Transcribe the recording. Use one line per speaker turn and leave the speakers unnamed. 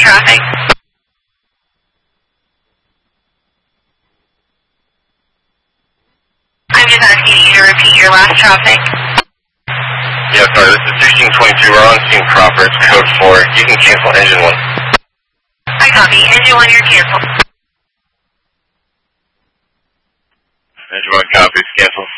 traffic. I'm just asking you to repeat your last traffic.
Yeah, sorry, this is 1622. We're on scene proper. It's code 4. You can cancel engine 1.
I copy. Engine 1, you're canceled.
Engine 1 copies. Cancel.